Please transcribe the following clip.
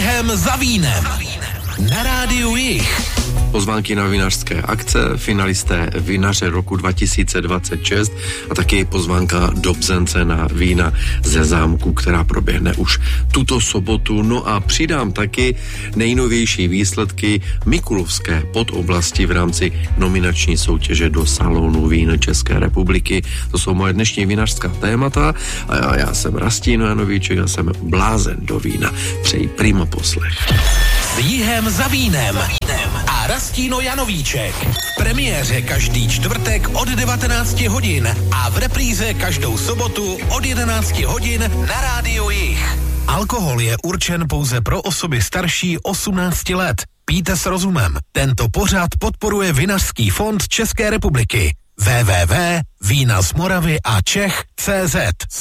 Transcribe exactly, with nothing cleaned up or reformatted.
Jihem za vínem. Na rádiu Jih. Pozvánky na vinařské akce, finalisté Vinaře roku dva tisíce dvacet šest a taky pozvánka do Bzence na vína ze zámku, která proběhne už tuto sobotu. No a přidám taky nejnovější výsledky Mikulovské podoblasti v rámci nominační soutěže do salonu vín České republiky. To jsou moje dnešní vinařská témata a já, já jsem Rastíno Janovíček a jsem blázen do vína. Přeji prima poslech. S Jihem za vínem a Rastíno Janovíček. V premiéře každý čtvrtek od devatenácti hodin a v repríze každou sobotu od jedenácti hodin na rádiu Jih. Alkohol je určen pouze pro osoby starší osmnácti let. Pijte s rozumem. Tento pořad podporuje Vinařský fond České republiky. w w w tečka vína z Moravy a Čech tečka cé zet